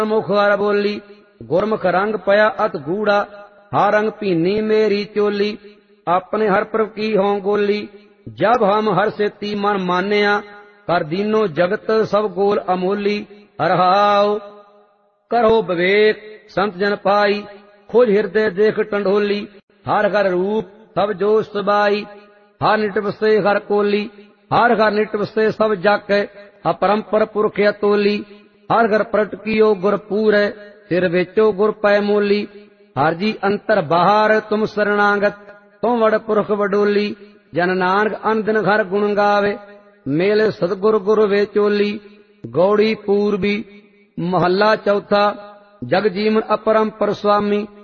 मुख हर बोली, गुरमुख रंग पया अत गूढ़ा, हर रंग भीनी मेरी चोली, अपने हर प्रभ की हों गोली, जब हम हर सेती मन मानिया, कर दीनो जगत सब गोल अमोली। रहाओ करो विवेक संत जन पाई, खोज हृदय देख टंडोली, हर हर रूप सब जो सबाई, हर निट बसे हर कोली, हर हर निट बसे सब जाके, अपरंपर पुरख अतोली, हर घर प्रगट कियो गुर पूरै, सिर बेचो गुर पै मोली, हर जी अंतर बाहर तुम शरणागत, तुम वड़ पुरख वडोली, जन नानक अन दिन घर गुण गावे, मेले सतगुर गुर वे चोली। गौड़ी पूर्वी महला चौथा, जग जीवन अपरंपर स्वामी,